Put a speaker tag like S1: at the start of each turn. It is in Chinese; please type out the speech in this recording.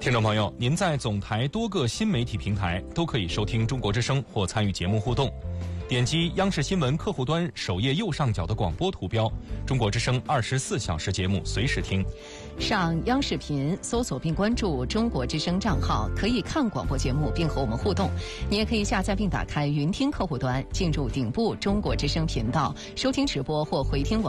S1: 听众朋友，您在总台多个新媒体平台都可以收听中国之声或参与节目互动。点击央视新闻客户端首页右上角的广播图标，中国之声24小时节目随时听。
S2: 上央视频搜索并关注中国之声账号，可以看广播节目并和我们互动。你也可以下载并打开云听客户端，进入顶部中国之声频道，收听直播或回听